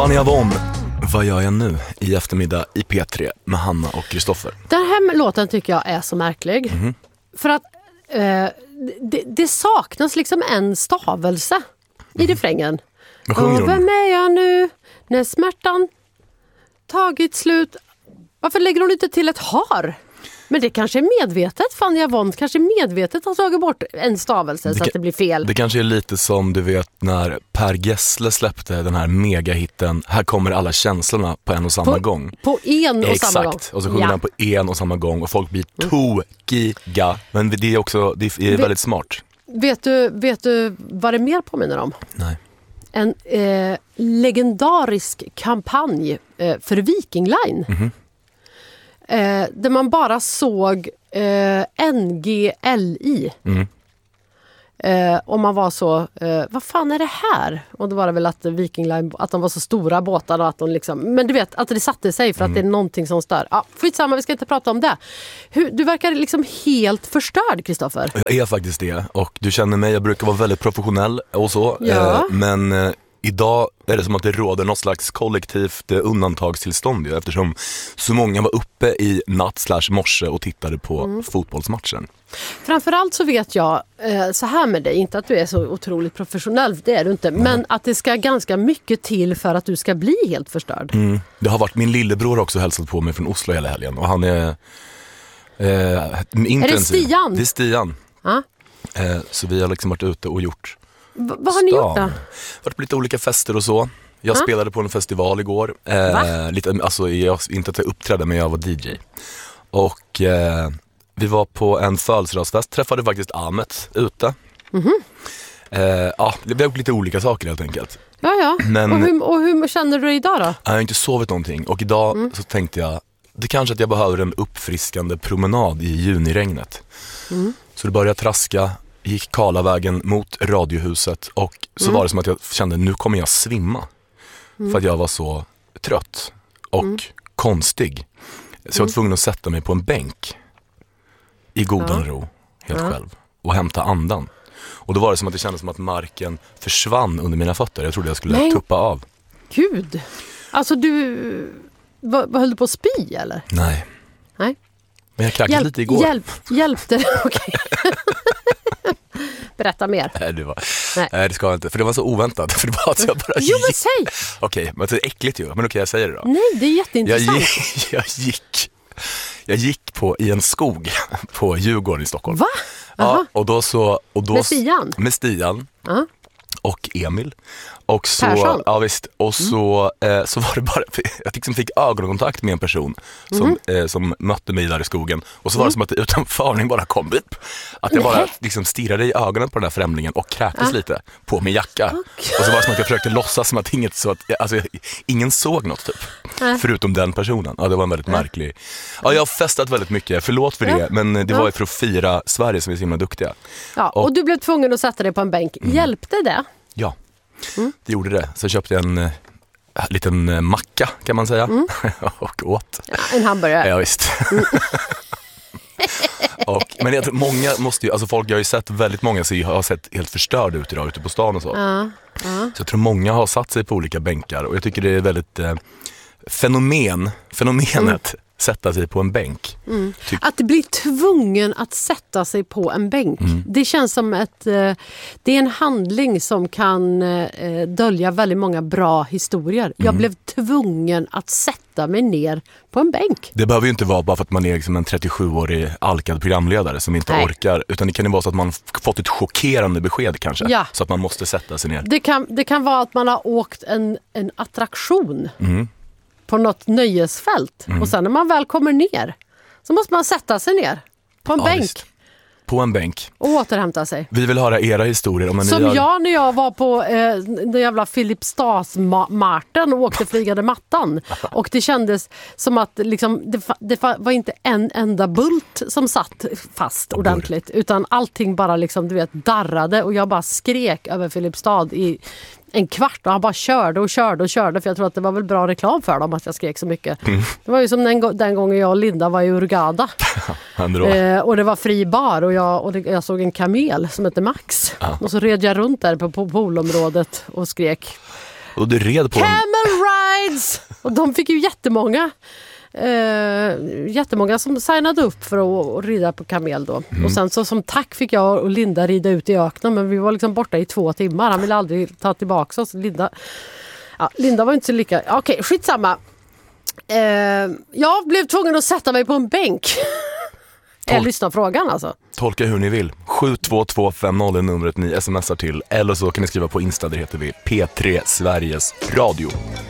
Fanny Avon, vad gör jag nu i eftermiddag i P3 med Hanna och Kristoffer? Den här låten tycker jag är så märklig. För att det saknas liksom en stavelse i refrängen. Vad sjunger Och vem är jag nu när smärtan tagit slut? Varför lägger hon inte till ett har? Men det kanske är medvetet. Fanny Avon kanske medvetet har tagit bort en stavelse så att det blir fel. Det kanske är lite som du vet när Per Gessle släppte den här megahitten Här kommer alla känslorna på en och samma gång. På en och samma gång. Exakt, och så sjunger han på en och samma gång och folk blir tokiga. Men det är också väldigt smart. Vet du vad det mer påminner om? Nej. En legendarisk kampanj för Viking Line. Där man bara såg NGLI. Och man var så, vad fan är det här? Och då var det väl att Viking Line, att de var så stora båtar och att de liksom, men du vet att det satte sig för att det är någonting som stör. Ja, skitsamma, vi ska inte prata om det. Du verkar liksom helt förstörd, Kristoffer. Jag är faktiskt det, och du känner mig, jag brukar vara väldigt professionell och så, ja. Men idag är det som att det råder något slags kollektivt undantagstillstånd eftersom så många var uppe i natt/morse och tittade på fotbollsmatchen. Framförallt så vet jag så här med dig, inte att du är så otroligt professionell, det är du inte, men att det ska ganska mycket till för att du ska bli helt förstörd. Det har varit min lillebror också hälsat på mig från Oslo hela helgen och han är intensiv. Är det Stian? Det är Stian. Ja. Så vi har liksom varit ute och gjort vad har ni gjort då? Varit på lite olika fester och så. Jag spelade på en festival igår. Jag inte uppträdde, men jag var DJ. Och vi var på en födelsedagsfest. Träffade faktiskt Ahmet ute. Vi har gjort lite olika saker helt enkelt. Ja. Men, och hur känner du dig idag då? Jag har inte sovit någonting. Och idag så tänkte jag, det kanske att jag behöver en uppfriskande promenad i juniregnet. Så det började traska. Gick Karlavägen mot Radiohuset och så var det som att jag kände nu kommer jag svimma. För att jag var så trött och konstig. Så jag var tvungen att sätta mig på en bänk i godan ro, helt själv, och hämta andan. Och då var det som att det kändes som att marken försvann under mina fötter. Jag trodde jag skulle tuppa av. Gud, alltså vad höll du på att spy eller? Nej. Men jag kräktes lite igår. Hjälpte det? Okej. Berätta mer. Nej, det ska jag inte. För det var så oväntat. För det var att jag bara Jo, men säg! Okej, men det är äckligt ju. Men okej, jag säger det då. Nej, det är jätteintressant. Jag gick i en skog på Djurgården i Stockholm. Va? Ja, och då med Stian? Med Stian. Och Emil. Och så, Persson. ja visst, och så var det bara, jag liksom fick ögonkontakt med en person som mötte mig där i skogen. Och så var det som att det utan förvarning bara kom upp. Att jag bara liksom stirrade i ögonen på den där främlingen och kräktes lite på min jacka. Och så var det som att jag försökte låtsas som att ingen såg något typ. Förutom den personen. Ja, det var en väldigt märklig. Ja, jag har festat väldigt mycket, förlåt för det. Men det var ju för att fira Sverige som är så himla duktiga. Ja, och du blev tvungen att sätta dig på en bänk. Hjälpte det? Ja. Det gjorde det. Så jag köpte en liten macka kan man säga och åt. Ja, en hamburgare. Ja visst. Men jag tror många måste ju, alltså folk har ju sett väldigt många har sett helt förstörda ut idag ute på stan och så. Så jag tror många har satt sig på olika bänkar och jag tycker det är väldigt fenomenet sätta sig på en bänk. Att bli tvungen att sätta sig på en bänk. Det känns som det är en handling som kan dölja väldigt många bra historier. Jag blev tvungen att sätta mig ner på en bänk. Det behöver ju inte vara bara för att man är liksom en 37-årig alkad programledare som inte orkar, utan det kan ju vara så att man fått ett chockerande besked kanske, så att man måste sätta sig ner. Det kan vara att man har åkt en attraktion på något nöjesfält. Och sen när man väl kommer ner så måste man sätta sig ner på en bänk. Visst. På en bänk. Och återhämta sig. Vi vill höra era historier. Jag när jag var på den jävla Filipstadsmarten och åkte flygande mattan. Och det kändes som att liksom, det var inte en enda bult som satt fast ordentligt. Utan allting bara liksom, du vet, darrade. Och jag bara skrek över Filipstad i en kvart och han bara körde för jag tror att det var väl bra reklam för dem att jag skrek så mycket. Det var ju som den gången jag och Linda var i Hurghada. Och det var fri bar och jag såg en kamel som heter Max. Och så red jag runt där på poolområdet och skrek. Och du red på Camel rides! Och de fick ju jättemånga som signade upp för att rida på kamel då. Och sen så som tack fick jag och Linda rida ut i öknen, men vi var liksom borta i 2 timmar. Han ville aldrig ta tillbaka oss. Linda var inte så lika... Okej, skitsamma. Jag blev tvungen att sätta mig på en bänk. Jag lyssnar frågan alltså. Tolka hur ni vill. 72250 är numret ni smsar till. Eller så kan ni skriva på Insta, där heter vi P3 Sveriges Radio.